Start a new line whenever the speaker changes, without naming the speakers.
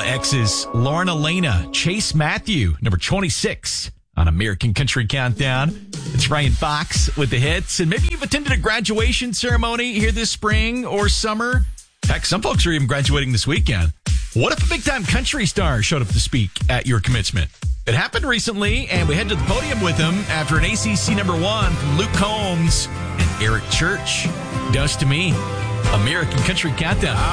X's Lauren Elena, Chase Matthew, number 26 on American Country Countdown. It's Ryan Fox with the hits. And maybe you've attended a graduation ceremony here this spring or summer. Heck, some folks are even graduating this weekend. What if a big-time country star showed up to speak at your commencement? It happened recently, and we head to the podium with him after an ACC number 1 from Luke Combs and Eric Church. Does to me. American Country Countdown.